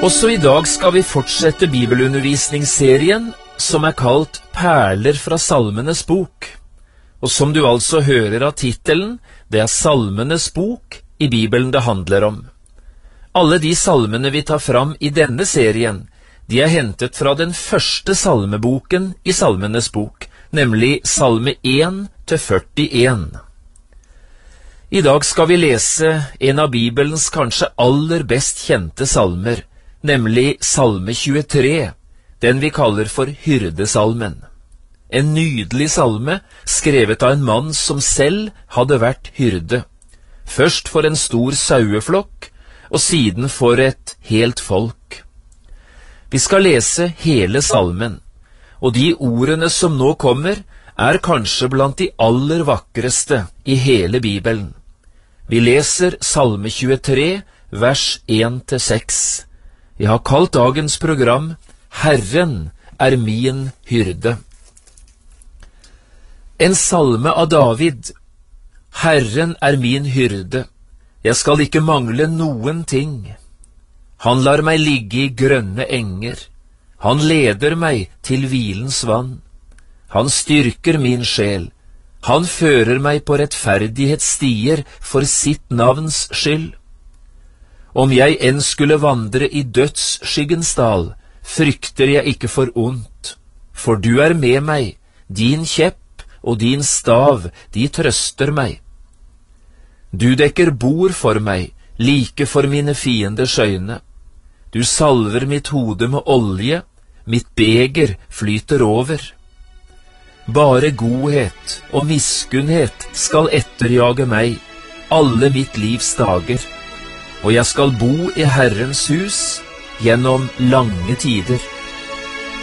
Også i dag skal vi fortsette bibelundervisningsserien som kalt Perler fra Salmenes bok, og som du altså hører av titelen, det Salmenes bok i Bibelen det handler om. Alle de salmene vi tar fram i denne serien, de hentet fra den første salmeboken i Salmenes bok, nemlig Salme 1 til 41. I dag skal vi lese en av Bibelens kanskje aller best kjente salmer, nemlig Salme 23, den vi kaller for Hyrdesalmen. En nydelig salme, skrevet av en mann som selv hadde vært hyrde. Først for en stor saueflokk, og siden for et helt folk. Vi skal lese hele salmen, og de ordene som nå kommer, kanskje blant de aller vakreste i hele Bibelen. Vi leser Salme 23, vers 1-6. Jeg har kalt dagens program Herren min hyrde. En salme av David. Herren min hyrde. Jeg skal ikke mangle noen ting. Han lar meg ligge i grønne enger. Han leder meg til hvilens vann. Han styrker min sjel. Han fører meg på rettferdighetsstier for sitt navns skyld. Om jeg enn skulle vandre i dødsskyggens dal, frykter jeg ikke for ondt, for du med meg, din kjepp og din stav, de trøster meg. Du dekker bord for meg, like for mine fienders øyne. Du salver mitt hode med olje, mitt beger flyter over. Bare godhet og miskunnhet skal etterjage meg, alle mitt livs dager. Og jeg skal bo i Herrens hus gjennom lange tider.